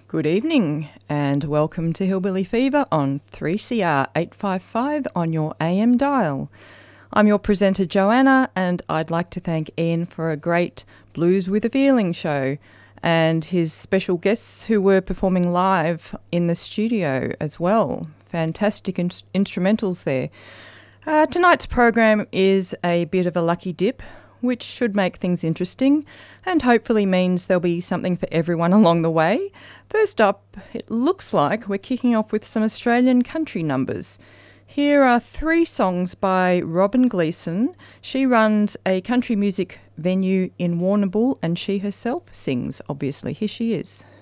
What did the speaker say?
Good evening and welcome to Hillbilly Fever on 3CR 855 on your AM dial. I'm your presenter Joanna, and I'd like to thank Ian for a great Blues with a Feeling show and his special guests who were performing live in the studio as well. Fantastic instrumentals there. Tonight's program is a bit of a lucky dip, which should make things interesting and hopefully means there'll be something for everyone along the way. First up, it looks like we're kicking off with some Australian country numbers. Here are 3 songs by Robin Gleeson. She runs a country music venue in Warrnambool and she herself sings, obviously. Here she is.